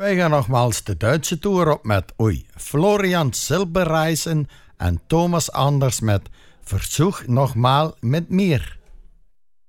Wij gaan nogmaals de Duitse tour op met Florian Silbereisen en Thomas Anders met Verzoek nogmaal met meer.